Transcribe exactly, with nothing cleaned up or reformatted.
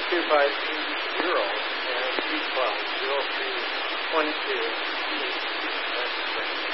two five eight zero and two twelve zero three one two. That's great.